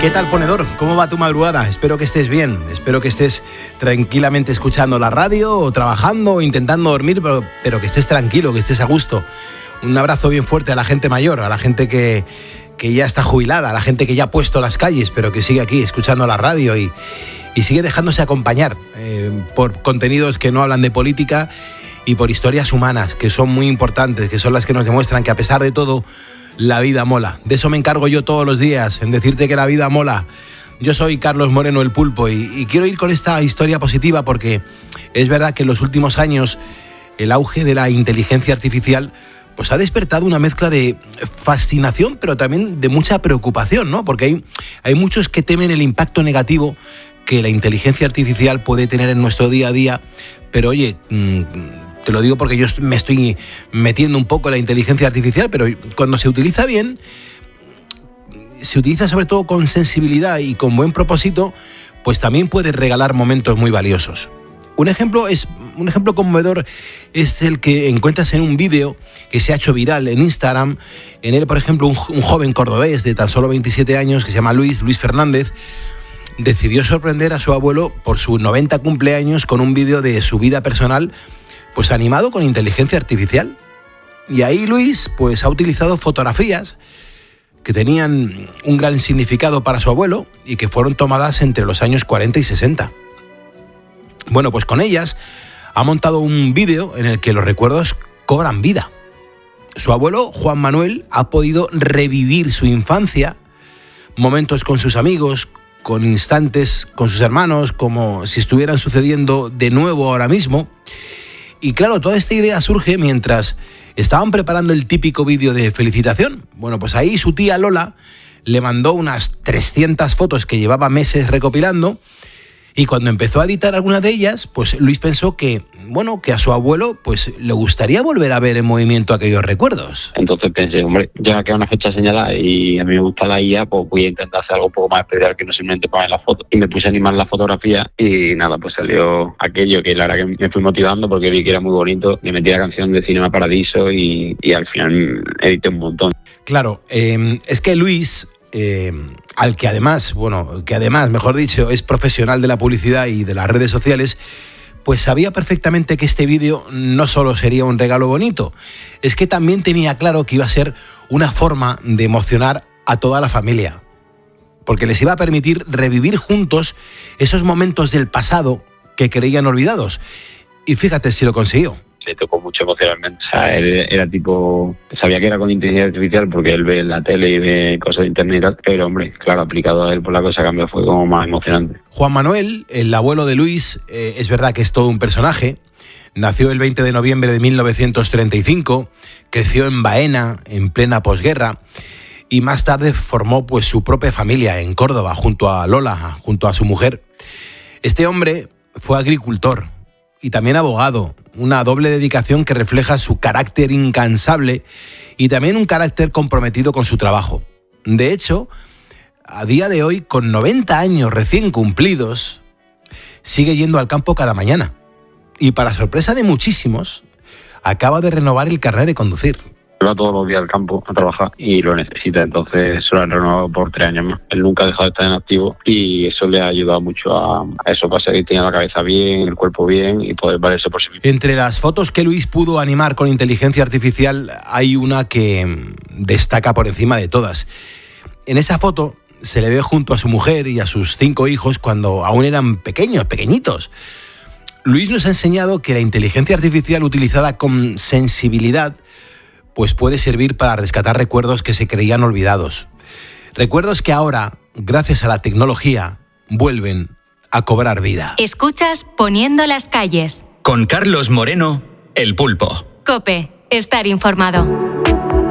¿Qué tal, ponedor? ¿Cómo va tu madrugada? Espero que estés bien, espero que estés tranquilamente escuchando la radio o trabajando o intentando dormir, pero que estés tranquilo, que estés a gusto. Un abrazo bien fuerte a la gente mayor, a la gente que ya está jubilada, a la gente que ya ha puesto las calles, pero que sigue aquí escuchando la radio y sigue dejándose acompañar por contenidos que no hablan de política y por historias humanas, que son muy importantes, que son las que nos demuestran que a pesar de todo, la vida mola. De eso me encargo yo todos los días, en decirte que la vida mola. Yo soy Carlos Moreno, el Pulpo, y quiero ir con esta historia positiva porque es verdad que en los últimos años el auge de la inteligencia artificial pues ha despertado una mezcla de fascinación, pero también de mucha preocupación, ¿no? Porque hay muchos que temen el impacto negativo que la inteligencia artificial puede tener en nuestro día a día, pero oye, te lo digo porque yo me estoy metiendo un poco en la inteligencia artificial, pero cuando se utiliza bien, se utiliza sobre todo con sensibilidad y con buen propósito, pues también puede regalar momentos muy valiosos. Un ejemplo conmovedor es el que encuentras en un vídeo que se ha hecho viral en Instagram. En él, por ejemplo, un joven cordobés de tan solo 27 años que se llama Luis Fernández decidió sorprender a su abuelo por su 90 cumpleaños con un vídeo de su vida personal, pues animado con inteligencia artificial. Y ahí Luis pues ha utilizado fotografías que tenían un gran significado para su abuelo y que fueron tomadas entre los años 40 y 60. Bueno, pues con ellas ha montado un vídeo en el que los recuerdos cobran vida. Su abuelo, Juan Manuel, ha podido revivir su infancia, momentos con sus amigos, con instantes con sus hermanos, como si estuvieran sucediendo de nuevo ahora mismo. Y claro, toda esta idea surge mientras estaban preparando el típico vídeo de felicitación. Bueno, pues ahí su tía Lola le mandó unas 300 fotos que llevaba meses recopilando. Y cuando empezó a editar algunas de ellas, pues Luis pensó que a su abuelo pues le gustaría volver a ver en movimiento aquellos recuerdos. Entonces pensé, hombre, ya que es una fecha señalada y a mí me gusta la IA, pues voy a intentar hacer algo un poco más especial que no simplemente poner la foto. Y me puse a animar la fotografía y nada, pues salió aquello que la verdad que me fui motivando porque vi que era muy bonito. Le metí la canción de Cinema Paradiso y al final edité un montón. Claro, es que Luis... que además, mejor dicho, es profesional de la publicidad y de las redes sociales, pues sabía perfectamente que este vídeo no solo sería un regalo bonito, es que también tenía claro que iba a ser una forma de emocionar a toda la familia, porque les iba a permitir revivir juntos esos momentos del pasado que creían olvidados. Y fíjate si lo consiguió. Le tocó mucho emocionalmente. O sea, él era tipo... Sabía que era con inteligencia artificial porque él ve la tele y ve cosas de internet y tal, pero hombre, claro, aplicado a él por la cosa cambió, fue como más emocionante. Juan Manuel, el abuelo de Luis, es verdad que es todo un personaje. Nació el 20 de noviembre de 1935, creció en Baena, en plena posguerra, y más tarde formó pues su propia familia en Córdoba, junto a Lola, junto a su mujer. Este hombre fue agricultor y también abogado, una doble dedicación que refleja su carácter incansable y también un carácter comprometido con su trabajo. De hecho, a día de hoy, con 90 años recién cumplidos, sigue yendo al campo cada mañana. Y para sorpresa de muchísimos, acaba de renovar el carnet de conducir. Va todos los días al campo a trabajar y lo necesita, entonces se lo han renovado por 3 años más. Él nunca ha dejado de estar en activo y eso le ha ayudado mucho a eso, para seguir teniendo la cabeza bien, el cuerpo bien y poder valerse por sí mismo. Entre las fotos que Luis pudo animar con inteligencia artificial hay una que destaca por encima de todas. En esa foto se le ve junto a su mujer y a sus 5 hijos cuando aún eran pequeñitos. Luis nos ha enseñado que la inteligencia artificial utilizada con sensibilidad pues puede servir para rescatar recuerdos que se creían olvidados. Recuerdos que ahora, gracias a la tecnología, vuelven a cobrar vida. Escuchas Poniendo las calles. Con Carlos Moreno, el Pulpo. COPE, estar informado.